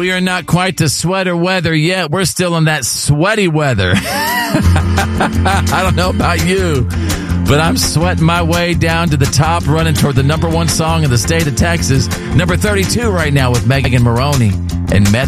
we are not quite to sweater weather yet. We're still in that sweaty weather. I don't know about you, but I'm sweating my way down to the top, running toward the number one song in the state of Texas. Number 32 right now with Megan Maroney and